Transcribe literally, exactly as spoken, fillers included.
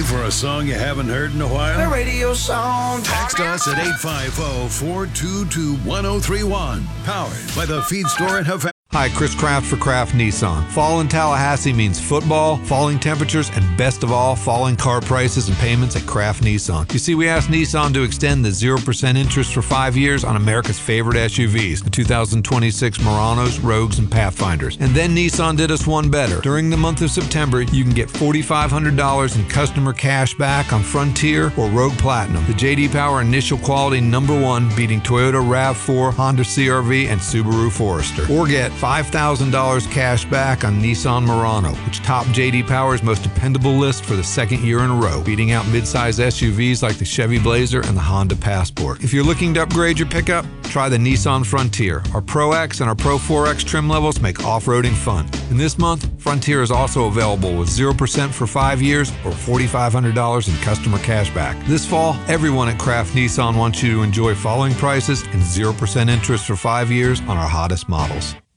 for a song you haven't heard in a while? The radio song. Text us at eight five zero, four two two, one zero three one. Powered by the Feed Store in Havana. Hi, Chris Kraft for Kraft Nissan. Fall in Tallahassee means football, falling temperatures, and best of all, falling car prices and payments at Kraft Nissan. You see, we asked Nissan to extend the zero percent interest for five years on America's favorite S U Vs, the two thousand twenty-six Muranos, Rogues, and Pathfinders. And then Nissan did us one better. During the month of September, you can get four thousand five hundred dollars in customer cash back on Frontier or Rogue Platinum. The J D Power initial quality number one, beating Toyota RAV four, Honda C R V, and Subaru Forester. Or get five thousand dollars cash back on Nissan Murano, which topped J D Power's most dependable list for the second year in a row, beating out midsize S U Vs like the Chevy Blazer and the Honda Passport. If you're looking to upgrade your pickup, try the Nissan Frontier. Our Pro X and our Pro four X trim levels make off-roading fun. And this month, Frontier is also available with zero percent for five years or four thousand five hundred dollars in customer cash back. This fall, everyone at Kraft Nissan wants you to enjoy falling prices and zero percent interest for five years on our hottest models.